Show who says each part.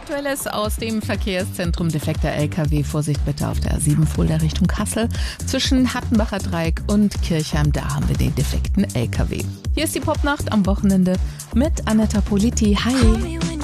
Speaker 1: Aktuelles aus dem Verkehrszentrum: defekter LKW. Vorsicht bitte auf der A7 Fulda Richtung Kassel. Zwischen Hattenbacher Dreieck und Kirchheim, da haben wir den defekten LKW. Hier ist die Popnacht am Wochenende mit Anetta Politi. Hi!